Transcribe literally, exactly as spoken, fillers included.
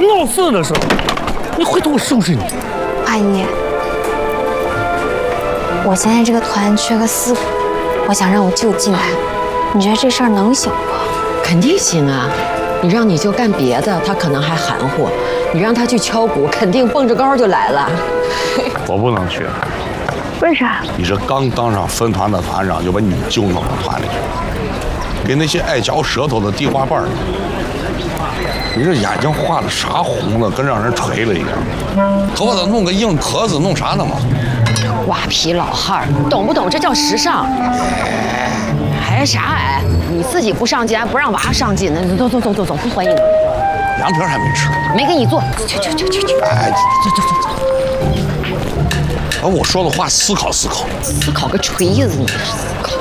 闹事那是，你回头我收拾你。 阿姨，我现在这个团缺个四个，我想让我舅进来，你觉得这事儿能行不？ 肯定行啊！你让你舅干别的，他可能还含糊；你让他去敲鼓，肯定蹦着高就来了。 我不能去。 为啥？ 你这刚当上分团的团长，就把你舅弄到团里去了，给那些爱嚼舌头的地花瓣儿。你这眼睛画的啥红的，跟让人锤了一样。头发弄个硬壳子，弄啥呢嘛？ 瓜皮老汉儿，懂不懂？这叫时尚。还啥哎？你自己不上进，还不让娃上进，那走走走走走，不欢迎你。 凉皮还没吃， 没给你做，去去去去去。 哎， 走走走走。 把我说的话思考思考。 思考个锤子，你是思考。